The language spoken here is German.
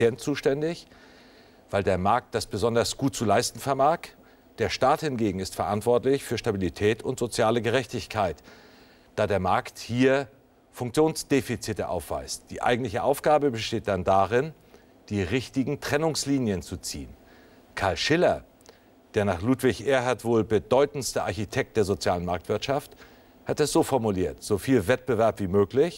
zuständig, weil der Markt das besonders gut zu leisten vermag. Der Staat hingegen ist verantwortlich für Stabilität und soziale Gerechtigkeit, da der Markt hier Funktionsdefizite aufweist. Die eigentliche Aufgabe besteht dann darin, die richtigen Trennungslinien zu ziehen. Karl Schiller, der nach Ludwig Erhard wohl bedeutendste Architekt der sozialen Marktwirtschaft, hat es so formuliert: So viel Wettbewerb wie möglich,